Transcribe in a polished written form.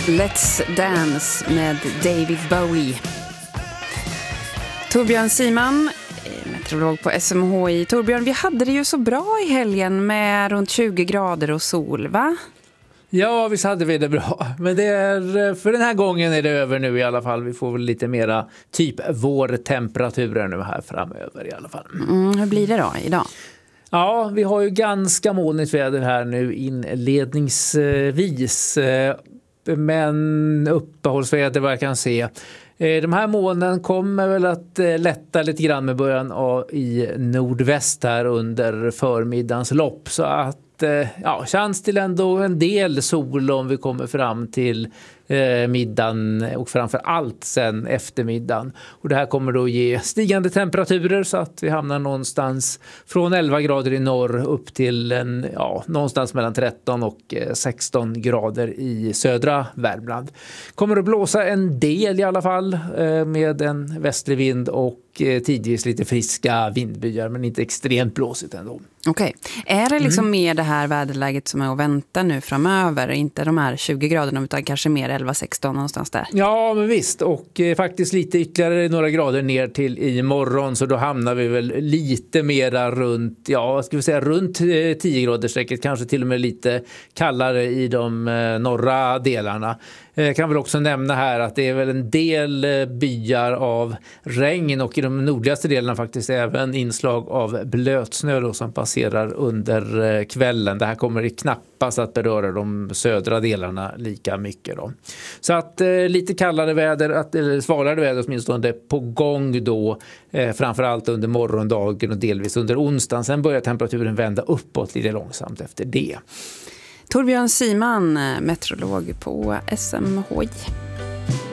Let's Dance med David Bowie. Torbjörn Siman, meteorolog på SMHI. Torbjörn, vi hade det ju så bra i helgen med runt 20 grader och sol, va? Ja, visst hade vi det bra. Men det är, för den här gången är det över nu i alla fall. Vi får väl lite mera typ vårtemperaturer nu här framöver i alla fall. Hur blir det då idag? Ja, vi har ju ganska molnigt väder här nu inledningsvis. Men uppehållsväder vad jag kan se. De här molnen kommer väl att lätta lite grann med början i nordväst här under förmiddagens lopp. Så att chans till ändå en del sol om vi kommer fram till middagen och framför allt sen eftermiddagen. Och det här kommer då ge stigande temperaturer så att vi hamnar någonstans från 11 grader i norr upp till någonstans mellan 13 och 16 grader i södra Värmland. Kommer att blåsa en del i alla fall med en västlig vind och tidvis lite friska vindbyar men inte extremt blåsigt ändå. Okej. Är det liksom mer det här väderläget som är att vänta nu framöver? Inte de här 20 graderna utan kanske mer 11-16 någonstans där? Ja, men visst. Och faktiskt lite ytterligare några grader ner till imorgon så då hamnar vi väl lite mera runt, runt 10 graderstrecket, kanske till och med lite kallare i de norra delarna. Jag kan väl också nämna här att det är väl en del byar av regn och i de nordligaste delarna faktiskt även inslag av blötsnö då, som passerar under kvällen. Det här kommer knappast att beröra de södra delarna lika mycket då. Så att lite kallare väder, eller svalare väder åtminstone på gång då, framförallt under morgondagen och delvis under onsdagen. Sen börjar temperaturen vända uppåt lite långsamt efter det. Torbjörn Siman, meteorolog på SMHI.